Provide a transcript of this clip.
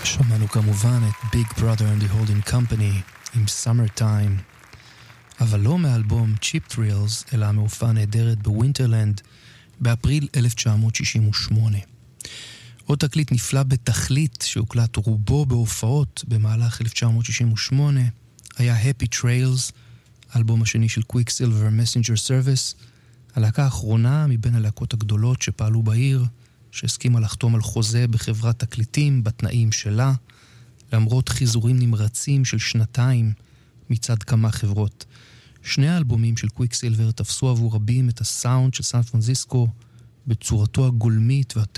שמענו כמובן את Big Brother and the Holding Company עם Summertime, אבל לא מאלבום Cheap Thrills, אלא מהופעה נהדרת בווינטרלנד באפריל 1968. עוד תקליט נפלא בתכלית שהוקלט רובו בהופעות במהלך 1968 היה Happy Trails, האלבום השני של Quicksilver Messenger Service, הלהקה האחרונה מבין הלהקות הגדולות שפעלו בעיר, שהסכימה לחתום על חוזה בחברת תקליטים בתנאים שלה, למרות חיזורים נמרצים של שנתיים מצד כמה חברות. שני האלבומים של קוויקסילבר תפסו עבור רבים את הסאונד של סן פרנסיסקו בצורתו הגולמית